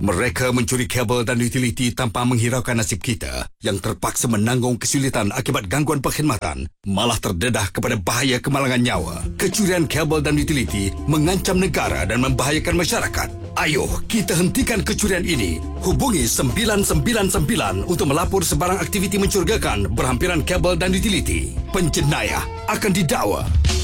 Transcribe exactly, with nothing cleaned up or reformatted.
Mereka mencuri kabel dan utiliti tanpa menghiraukan nasib kita yang terpaksa menanggung kesulitan akibat gangguan perkhidmatan, malah terdedah kepada bahaya kemalangan nyawa. Kecurian kabel dan utiliti mengancam negara dan membahayakan masyarakat. Ayuh, kita hentikan kecurian ini. Hubungi sembilan sembilan sembilan untuk melapor sebarang aktiviti mencurigakan berhampiran kabel dan utiliti. Penjenayah akan didakwa.